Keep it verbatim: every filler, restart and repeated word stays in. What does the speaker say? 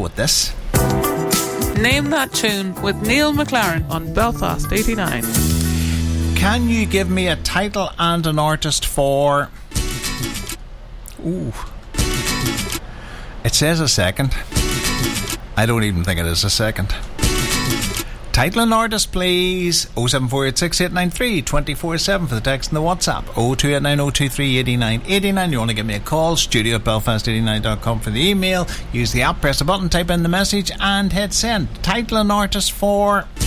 with this. Name That Tune with Neil McLaren on Belfast eighty-nine. Can you give me a title and an artist for... Ooh. It says a second. I don't even think it is a second. Title and artist, please. oh seven four eight six eight nine three two four seven for the text and the WhatsApp. oh two eight nine oh two three eight nine eight nine. You want to give me a call? Studio at belfast eighty-nine dot com for the email. Use the app, press the button, type in the message and hit send. Title and artist for...